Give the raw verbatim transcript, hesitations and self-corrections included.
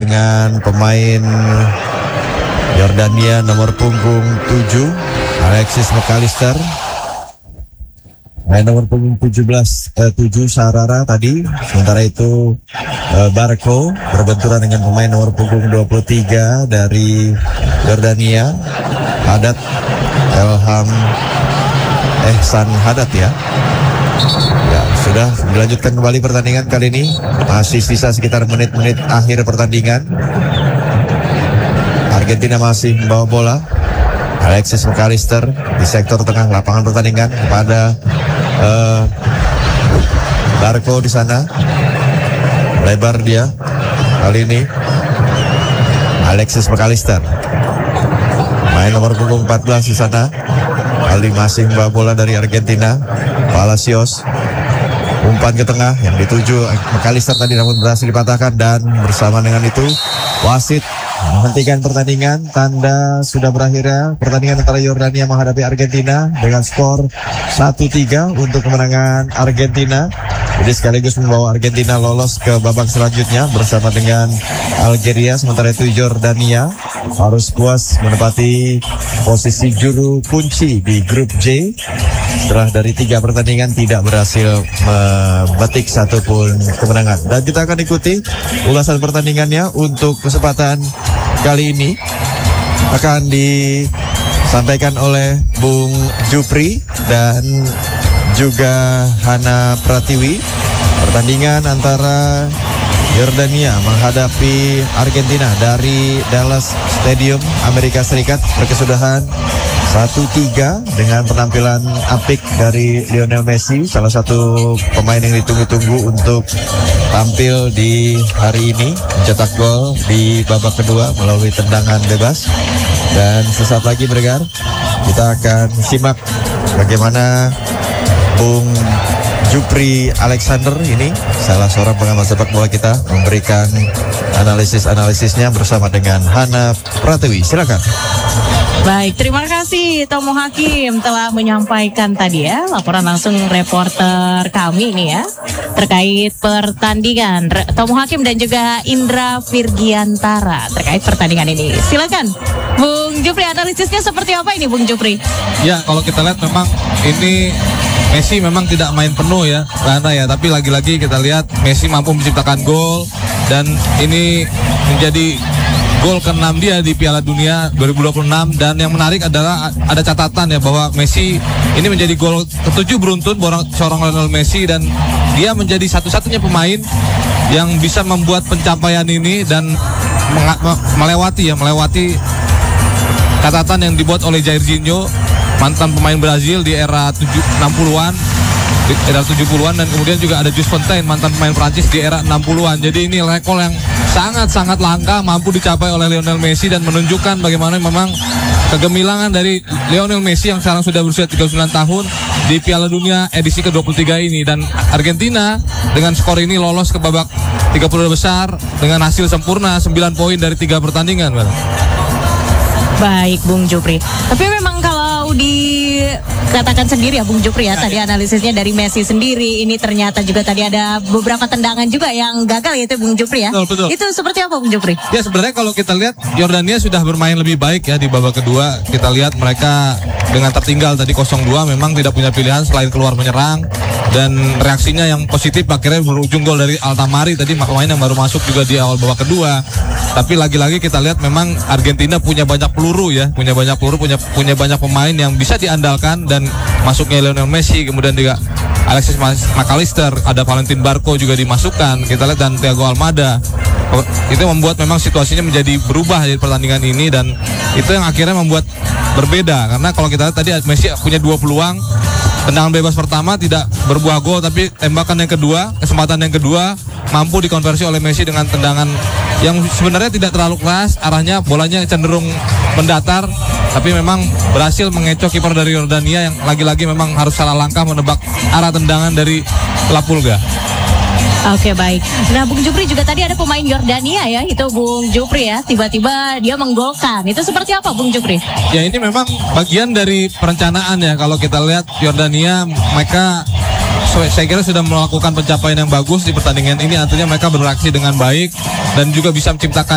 dengan pemain Yordania nomor punggung tujuh, Alexis McAllister. Pemain nomor punggung tujuh belas, eh, tujuh Sarara tadi. Sementara itu eh, Barco berbenturan dengan pemain nomor punggung dua puluh tiga dari Yordania, Haddad Elham Ehsan Haddad ya. Ya, sudah dilanjutkan kembali pertandingan kali ini. Masih sisa sekitar menit-menit akhir pertandingan. Argentina masih membawa bola. Alexis McAllister di sektor tengah lapangan pertandingan kepada uh, Barco di sana. Lebar dia kali ini. Alexis McAllister, main nomor punggung empat belas di sana. Kali masih membawa bola dari Argentina. Palacios umpan ke tengah yang dituju McAllister tadi, namun berhasil dipatahkan, dan bersama dengan itu wasit menghentikan pertandingan. Tanda sudah berakhirnya pertandingan antara Yordania menghadapi Argentina dengan skor satu tiga untuk kemenangan Argentina. Jadi sekaligus membawa Argentina lolos ke babak selanjutnya bersama dengan Algeria. Sementara itu Yordania harus puas menempati posisi juru kunci di grup J setelah dari tiga pertandingan tidak berhasil memetik satupun kemenangan. Dan kita akan ikuti ulasan pertandingannya. Untuk kesempatan kali ini akan disampaikan oleh Bung Jupri dan juga Hana Pratiwi. Pertandingan antara Yordania menghadapi Argentina dari Dallas Stadium, Amerika Serikat berkesudahan satu tiga dengan penampilan apik dari Lionel Messi, salah satu pemain yang ditunggu-tunggu untuk tampil di hari ini, mencetak gol di babak kedua melalui tendangan bebas. Dan sesaat lagi bergar, kita akan simak bagaimana Bung Jupri Alexander ini, salah seorang pengamat sepak bola kita, memberikan analisis-analisisnya bersama dengan Hana Pratiwi. Silakan. Baik, terima kasih Tomo Hakim telah menyampaikan tadi ya laporan langsung reporter kami ini ya terkait pertandingan. Tomo Hakim dan juga Indra Virgiantara terkait pertandingan ini. Silakan Bung Jupri, analisisnya seperti apa ini Bung Jupri? Ya, kalau kita lihat memang ini Messi memang tidak main penuh ya karena ya, tapi lagi-lagi kita lihat Messi mampu menciptakan gol, dan ini menjadi gol keenam dia di Piala Dunia dua ribu dua puluh enam. Dan yang menarik adalah ada catatan ya bahwa Messi ini menjadi gol ketujuh beruntun seorang Lionel Messi, dan dia menjadi satu-satunya pemain yang bisa membuat pencapaian ini dan melewati ya melewati catatan yang dibuat oleh Jairzinho, mantan pemain Brazil di era enam puluhan, di era tujuh puluhan, dan kemudian juga ada Jules Fontaine, mantan pemain Prancis di era enam puluhan. Jadi ini rekor yang sangat-sangat langka mampu dicapai oleh Lionel Messi, dan menunjukkan bagaimana memang kegemilangan dari Lionel Messi yang sekarang sudah berusia tiga puluh sembilan tahun di Piala Dunia edisi ke dua puluh tiga ini. Dan Argentina dengan skor ini lolos ke babak tiga puluh besar dengan hasil sempurna sembilan poin dari tiga pertandingan. Baik Bung Jupri, tapi memang kalau dikatakan sendiri ya Bung Jupri ya, tadi analisisnya dari Messi sendiri, ini ternyata juga tadi ada beberapa tendangan juga yang gagal ya itu Bung Jupri ya. Betul, betul. Itu seperti apa Bung Jupri? Ya sebenarnya kalau kita lihat Yordania sudah bermain lebih baik ya di babak kedua. Kita lihat mereka dengan tertinggal tadi nol dua memang tidak punya pilihan selain keluar menyerang, dan reaksinya yang positif akhirnya berujung gol dari Altamari tadi, pemain yang baru masuk juga di awal babak kedua. Tapi lagi-lagi kita lihat memang Argentina punya banyak peluru ya, punya banyak peluru, punya punya banyak pemain yang bisa diandalkan, dan masuknya Lionel Messi, kemudian juga Alexis McAllister, ada Valentin Barco juga dimasukkan, kita lihat, dan Thiago Almada. Itu membuat memang situasinya menjadi berubah di pertandingan ini, dan itu yang akhirnya membuat berbeda. Karena kalau kita lihat tadi Messi punya dua peluang, tendangan bebas pertama tidak berbuah gol, tapi tembakan yang kedua, kesempatan yang kedua mampu dikonversi oleh Messi dengan tendangan yang sebenarnya tidak terlalu keras, arahnya bolanya cenderung mendatar, tapi memang berhasil mengecoh kiper dari Yordania yang lagi-lagi memang harus salah langkah menebak arah tendangan dari Lapulga. Oke baik. Nah Bung Jupri juga tadi ada pemain Yordania ya, itu Bung Jupri ya, tiba-tiba dia menggolkan. Itu seperti apa Bung Jupri? Ya ini memang bagian dari perencanaan ya. Kalau kita lihat Yordania, mereka saya kira sudah melakukan pencapaian yang bagus di pertandingan ini, artinya mereka beraksi dengan baik dan juga bisa menciptakan